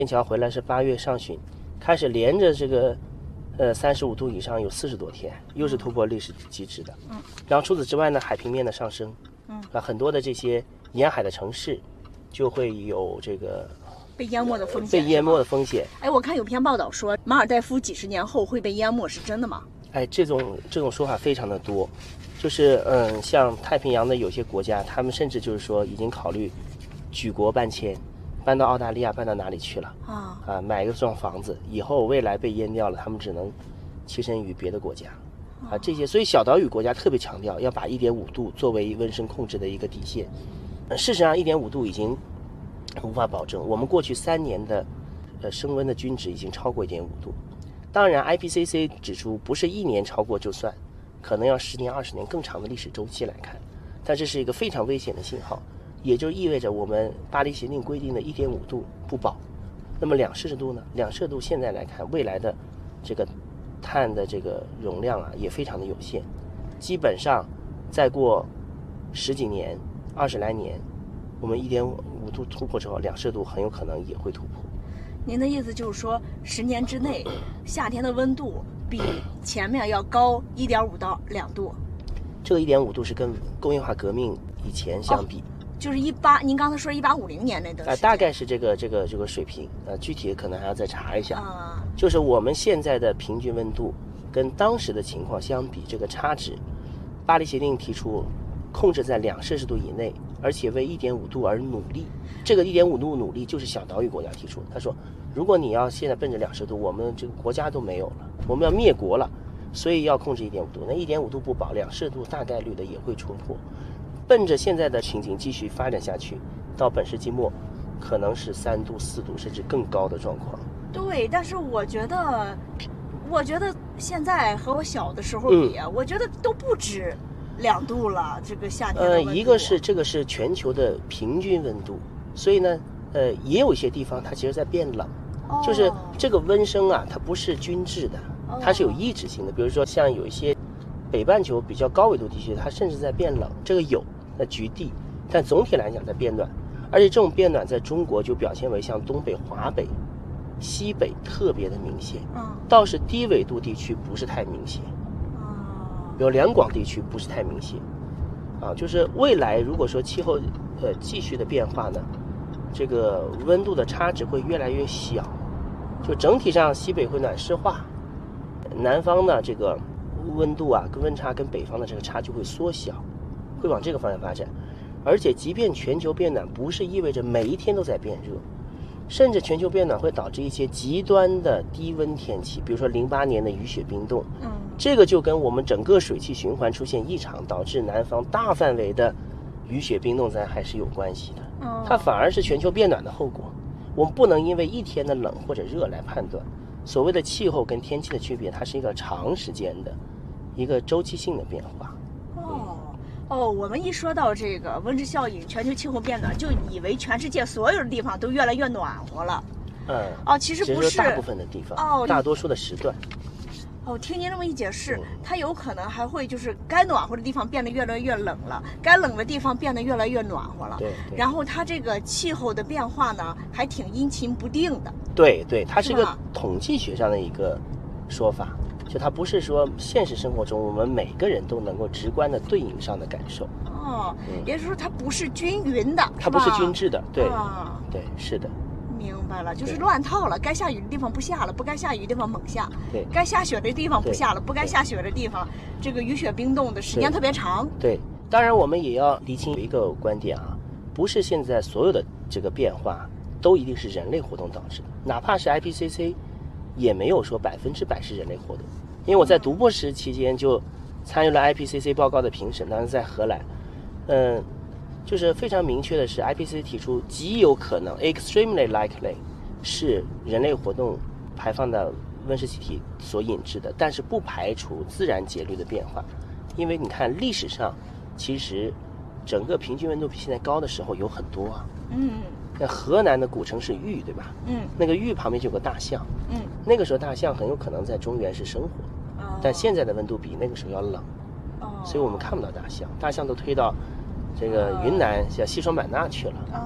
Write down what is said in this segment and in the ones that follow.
剑桥回来是8月上旬，开始连着这个35度以上有40多天，又是突破历史极值的。然后除此之外呢，海平面的上升，很多的这些沿海的城市就会有这个被淹没的风险。 被淹没的风险。 哎，我看有篇报道说马尔代夫几十年后会被淹没，是真的吗？ 哎，这种说法非常的多，就是像太平洋的有些国家，他们甚至就是说已经考虑举国搬迁，搬到澳大利亚，搬到哪里去了买个幢房子，以后未来被淹掉了，他们只能栖身于别的国家这些。所以小岛屿国家特别强调要把1.5度作为温升控制的一个底线。事实上1.5度已经无法保证，我们过去3年的升温的均值已经超过1.5度。当然 IPCC 指出不是1年超过就算，可能要10年20年更长的历史周期来看，但这是一个非常危险的信号，也就意味着我们巴黎协定规定的1.5度不保。那么2摄氏度呢？2摄氏度现在来看，未来的这个碳的这个容量也非常的有限，基本上再过10几年20来年，我们1.5度突破之后，2摄度很有可能也会突破。 您的意思就是说10年之内夏天的温度比前面要高1.5到2度？ 这个1.5度是跟工业化革命以前相比， 就是您刚才说1850年那段大概是这个水平，具体可能还要再查一下就是我们现在的平均温度跟当时的情况相比，这个差值，巴黎协定提出控制在2摄氏度以内，而且为1.5度而努力。这个1.5度努力就是小岛屿国家提出，他说如果你要现在奔着2摄氏度，我们这个国家都没有了，我们要灭国了，所以要控制1.5度。那1.5度不保，2摄氏度大概率的也会冲破。奔着现在的情景继续发展下去，到本世纪末可能是3度4度甚至更高的状况。 对，但是我觉得现在和我小的时候比我觉得都不止2度了，这个夏天的温度一个是这个是全球的平均温度，所以呢也有一些地方它其实在变冷就是这个温升它不是均质的，它是有抑制性的。比如说像有一些北半球比较高纬度地区，它甚至在变冷，这个有在局地，但总体来讲在变暖。而且这种变暖在中国就表现为像东北、华北、西北特别的明显倒是低纬度地区不是太明显比如两广地区不是太明显就是未来如果说气候继续的变化呢，这个温度的差值会越来越小，就整体上西北会暖湿化，南方呢这个温度跟温差跟北方的这个差距会缩小，会往这个方向发展。而且即便全球变暖不是意味着每一天都在变热，甚至全球变暖会导致一些极端的低温天气，比如说08年的雨雪冰冻这个就跟我们整个水汽循环出现异常，导致南方大范围的雨雪冰冻灾害是有关系的它反而是全球变暖的后果。我们不能因为一天的冷或者热来判断所谓的气候跟天气的区别，它是一个长时间的一个周期性的变化我们一说到这个温室效应、全球气候变暖，就以为全世界所有的地方都越来越暖和了。其实不是， 大部分的地方大多数的时段。 听您这么一解释，它有可能还会就是该暖和的地方变得越来越冷了，该冷的地方变得越来越暖和了。 对。 然后它这个气候的变化呢，还挺阴晴不定的。 对，它是一个统计学上的一个说法。就它不是说现实生活中我们每个人都能够直观的对应上的感受也就是说它不是均匀的， 它不是均质的，对是的， 明白了，就是乱套了，该下雨的地方不下了，不该下雨的地方猛下， 对， 该下雪的地方不下了，不该下雪的地方这个雨雪冰冻的时间特别长。 对，当然我们也要厘清一个观点不是现在所有的这个变化都一定是人类活动导致的，哪怕是 IPCC 也没有说100%是人类活动。因为我在读博士期间就参与了 IPCC 报告的评审，当时在荷兰就是非常明确的是 IPCC 提出极有可能 extremely likely 是人类活动排放的温室气体所引致的，但是不排除自然节律的变化。因为你看历史上其实整个平均温度比现在高的时候有很多那河南的古城是玉，对吧？那个玉旁边就有个大象那个时候大象很有可能在中原是生活但现在的温度比那个时候要冷所以我们看不到大象，大象都推到这个云南像西双版纳去了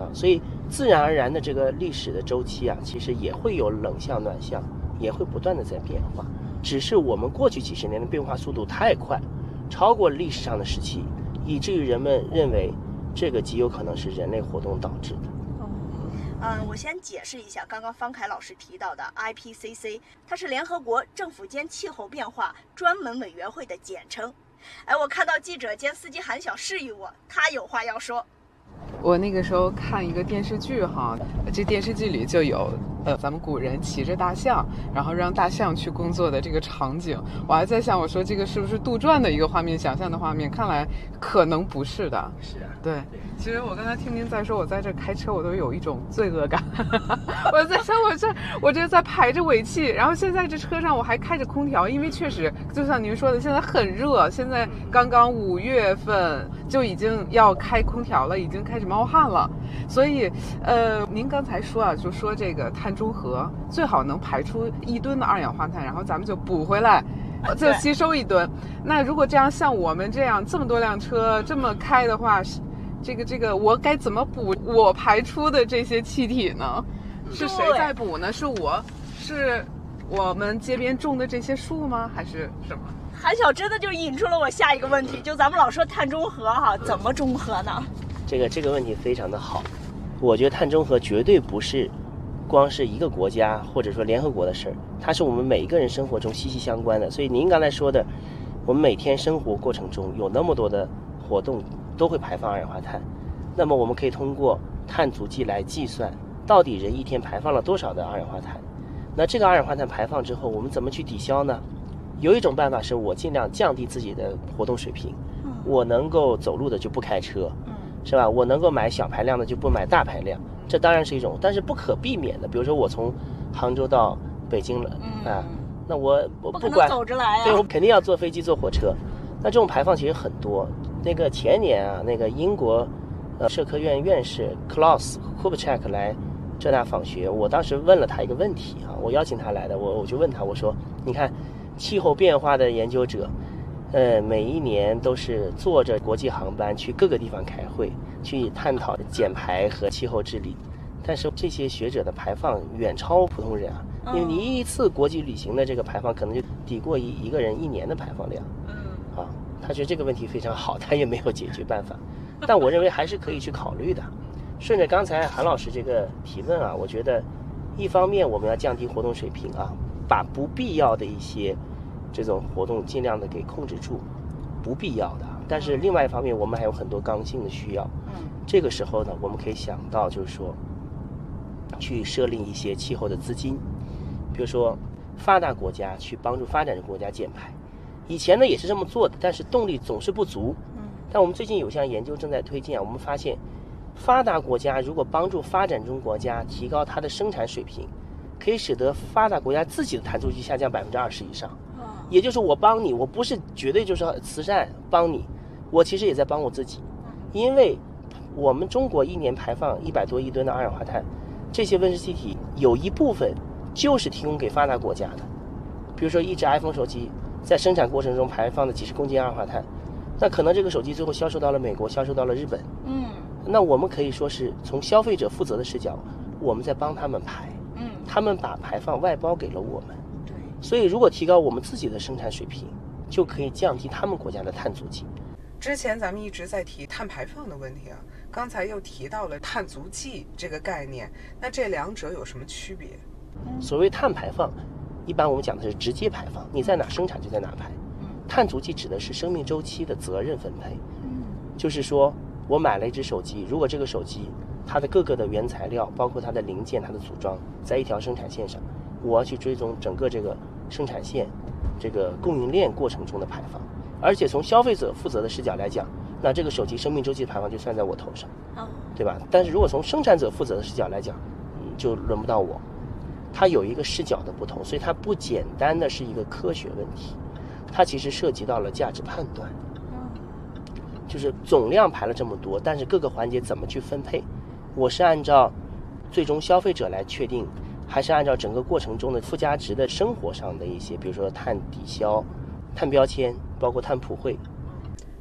所以自然而然的这个历史的周期啊，其实也会有冷向暖向，也会不断的在变化，只是我们过去几十年的变化速度太快，超过历史上的时期，以至于人们认为这个极有可能是人类活动导致的。 我先解释一下刚刚方凯老师提到的 IPCC， 它是联合国政府间气候变化专门委员会的简称。我看到记者兼司机韩晓示意我，他有话要说。 我那个时候看一个电视剧哈，这电视剧里就有咱们古人骑着大象，然后让大象去工作的这个场景。我还在想，我说这个是不是杜撰的一个画面，想象的画面？看来可能不是的。 是啊， 对。其实我刚才听您在说，我在这开车，我都有一种罪恶感。我在想，我这在排着尾气，然后现在这车上我还开着空调，因为确实就像您说的，现在很热，现在刚刚5月份就已经要开空调了，已经开始冒汗了。所以您刚才说啊，就说这个碳中和最好能排出1吨的二氧化碳，然后咱们就补回来，就吸收1吨。那如果这样像我们这样这么多辆车这么开的话，这个我该怎么补我排出的这些气体呢？是谁在补呢？是我们街边种的这些树吗？还是什么？ 韩晓真的就引出了我下一个问题，就咱们老说碳中和哈，怎么中和呢？ 这个问题非常的好，我觉得碳中和绝对不是光是一个国家或者说联合国的事儿，它是我们每一个人生活中息息相关的。所以您刚才说的，我们每天生活过程中有那么多的活动都会排放二氧化碳，那么我们可以通过碳足迹来计算到底人一天排放了多少的二氧化碳。那这个二氧化碳排放之后，我们怎么去抵消呢？有一种办法是我尽量降低自己的活动水平，我能够走路的就不开车，是吧？我能够买小排量的就不买大排量，这当然是一种，但是不可避免的。比如说我从杭州到北京了，那我不管走着来啊， 对，我肯定要坐飞机坐火车。那这种排放其实很多。那个前年啊，那个英国社科院院士 Klaus Kubitschek 来浙大访学，我当时问了他一个问题啊，我邀请他来的，我就问他，我说你看气候变化的研究者每一年都是坐着国际航班去各个地方开会，去探讨减排和气候治理，但是这些学者的排放远超普通人啊，因为你一次国际旅行的这个排放可能就抵过一个人1年的排放量。他觉得这个问题非常好，他也没有解决办法，但我认为还是可以去考虑的。顺着刚才韩老师这个提问啊，我觉得一方面我们要降低活动水平啊，把不必要的一些这种活动尽量的给控制住，不必要的。但是另外一方面，我们还有很多刚性的需要。这个时候呢，我们可以想到就是说，去设立一些气候的资金，比如说发达国家去帮助发展中国家减排。以前呢也是这么做的，但是动力总是不足。但我们最近有项研究正在推进啊，我们发现发达国家如果帮助发展中国家提高它的生产水平，可以使得发达国家自己的碳足迹下降20%以上。也就是我帮你，我不是绝对就是慈善帮你，我其实也在帮我自己。因为我们中国一年排放100多亿吨的二氧化碳，这些温室气体有一部分就是提供给发达国家的。比如说一只 iPhone 手机在生产过程中排放的几十公斤二氧化碳，那可能这个手机最后销售到了美国，销售到了日本。那我们可以说是从消费者负责的视角，我们在帮他们排。他们把排放外包给了我们。所以如果提高我们自己的生产水平，就可以降低他们国家的碳足迹。 之前咱们一直在提碳排放的问题啊，刚才又提到了碳足迹这个概念，那这两者有什么区别？ 所谓碳排放，一般我们讲的是直接排放，你在哪生产就在哪排。碳足迹指的是生命周期的责任分配。就是说我买了一只手机，如果这个手机它的各个的原材料，包括它的零件、它的组装，在一条生产线上，我要去追踪整个这个生产线这个供应链过程中的排放。而且从消费者负责的视角来讲，那这个手机生命周期的排放就算在我头上，对吧？但是如果从生产者负责的视角来讲，就轮不到我。它有一个视角的不同，所以它不简单的是一个科学问题，它其实涉及到了价值判断。就是总量排了这么多，但是各个环节怎么去分配，我是按照最终消费者来确定，还是按照整个过程中的附加值的生活上的一些，比如说碳抵消、碳标签，包括碳普惠。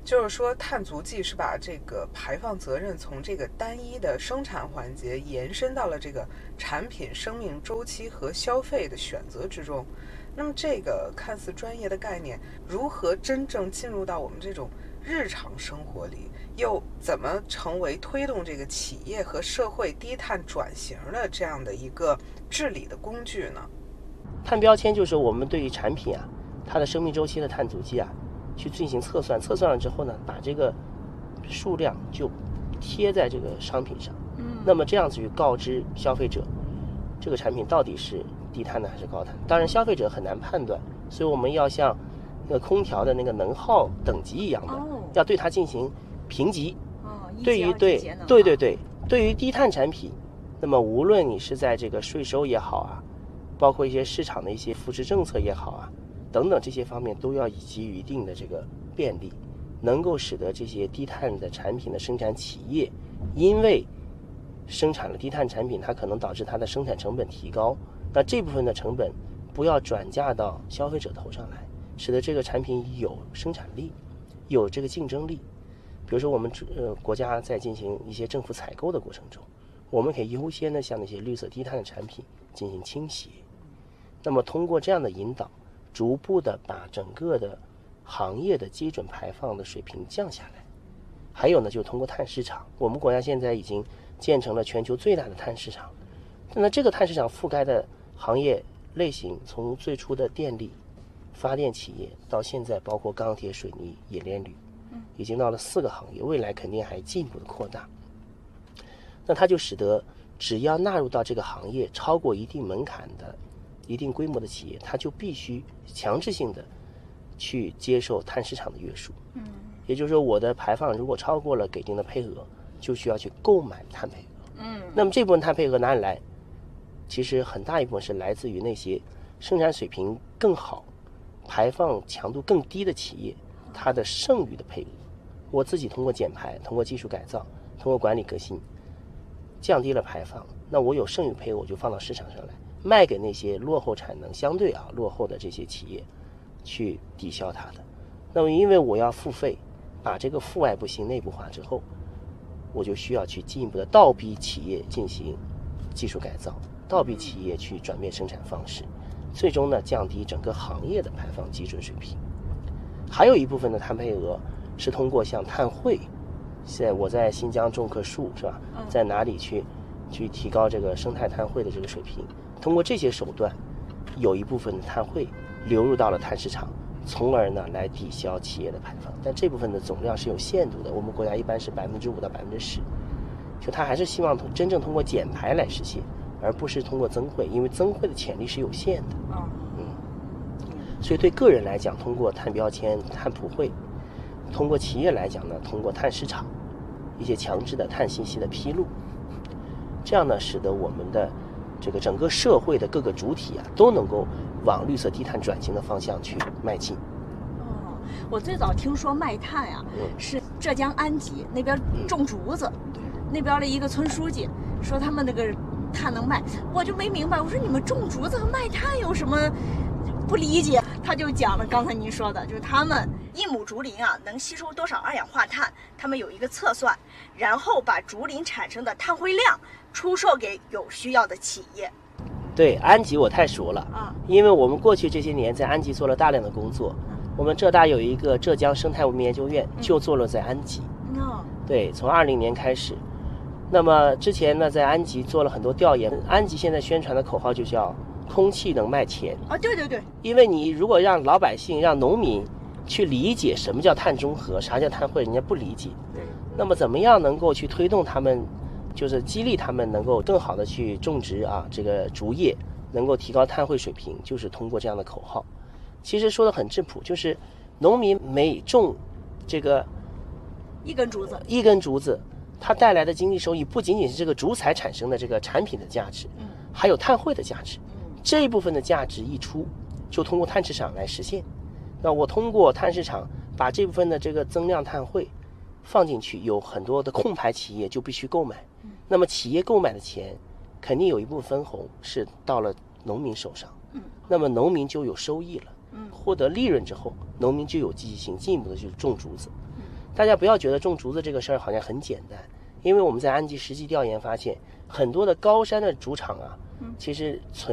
就是说，碳足迹是把这个排放责任从这个单一的生产环节延伸到了这个产品生命周期和消费的选择之中。那么这个看似专业的概念，如何真正进入到我们这种日常生活里，又怎么成为推动这个企业和社会低碳转型的这样的一个治理的工具呢？ 碳标签就是我们对于产品啊，它的生命周期的碳足迹啊，去进行测算，测算了之后呢，把这个数量就贴在这个商品上。那么这样子去告知消费者，这个产品到底是低碳的还是高碳。当然消费者很难判断，所以我们要像那个空调的那个能耗等级一样的，要对它进行评级。对于对于低碳产品，那么无论你是在这个税收也好啊，包括一些市场的一些扶持政策也好啊，等等这些方面都要给予一定的这个便利，能够使得这些低碳的产品的生产企业，因为生产了低碳产品，它可能导致它的生产成本提高，那这部分的成本不要转嫁到消费者头上来，使得这个产品有生产力，有这个竞争力。比如说我们国家在进行一些政府采购的过程中，我们可以优先的向那些绿色低碳的产品进行倾斜，那么通过这样的引导，逐步的把整个的行业的基准排放的水平降下来。还有呢，就是通过碳市场，我们国家现在已经建成了全球最大的碳市场。那这个碳市场覆盖的行业类型，从最初的电力、发电企业，到现在包括钢铁、水泥、冶炼铝，已经到了4个行业，未来肯定还进一步的扩大。那它就使得只要纳入到这个行业超过一定门槛的一定规模的企业，它就必须强制性的去接受碳市场的约束。也就是说，我的排放如果超过了给定的配额，就需要去购买碳配额。那么这部分碳配额哪里来？其实很大一部分是来自于那些生产水平更好、排放强度更低的企业，它的剩余的配额，我自己通过减排、通过技术改造、通过管理革新，降低了排放，那我有剩余配额，我就放到市场上来，卖给那些落后产能相对落后的这些企业，去抵消它的。那么因为我要付费，把这个负外部性内部化之后，我就需要去进一步的倒逼企业进行技术改造，倒逼企业去转变生产方式，最终呢降低整个行业的排放基准水平。还有一部分的碳配额是通过像碳汇，现在我在新疆种棵树是吧，在哪里去提高这个生态碳汇的这个水平，通过这些手段，有一部分的碳汇流入到了碳市场，从而呢来抵消企业的排放。但这部分的总量是有限度的，我们国家一般是5%到10%，就它还是希望真正通过减排来实现，而不是通过增汇，因为增汇的潜力是有限的。所以对个人来讲，通过碳标签、碳普惠；通过企业来讲呢，通过碳市场一些强制的碳信息的披露，这样呢，使得我们的这个整个社会的各个主体都能够往绿色低碳转型的方向去迈进。 我最早听说卖炭是浙江安吉那边种竹子，那边的一个村书记说他们那个炭能卖，我就没明白，我说你们种竹子和卖炭有什么不理解？他就讲了刚才您说的，就是他们1亩竹林能吸收多少二氧化碳，他们有一个测算，然后把竹林产生的碳汇量出售给有需要的企业。 对，安吉我太熟了因为我们过去这些年在安吉做了大量的工作。我们浙大有一个浙江生态文明研究院，就坐落在安吉。对，从20年开始。那么之前呢，在安吉做了很多调研。安吉现在宣传的口号就叫空气能卖钱对对对。 因为你如果让老百姓、让农民去理解什么叫碳中和，啥叫碳汇，人家不理解。那么怎么样能够去推动他们，就是激励他们能够更好的去种植这个竹叶，能够提高碳汇水平，就是通过这样的口号。其实说的很质朴，就是农民每种这个一根竹子，它带来的经济收益不仅仅是这个竹材产生的这个产品的价值，还有碳汇的价值。这一部分的价值一出，就通过碳市场来实现。那我通过碳市场把这部分的这个增量碳汇放进去，有很多的空排企业就必须购买。那么企业购买的钱，肯定有一部分分红是到了农民手上。那么农民就有收益了。获得利润之后，农民就有积极性，进一步的去种竹子。 大家不要觉得种竹子这个事儿好像很简单，因为我们在安吉实际调研发现，很多的高山的竹场啊，其实存